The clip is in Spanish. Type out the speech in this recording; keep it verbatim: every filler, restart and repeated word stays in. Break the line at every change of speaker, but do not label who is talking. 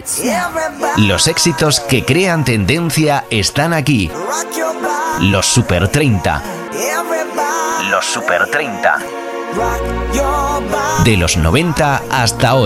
hits. Los éxitos que crean tendencia están aquí. Los Super treinta. Los Super treinta. De los noventa hasta hoy.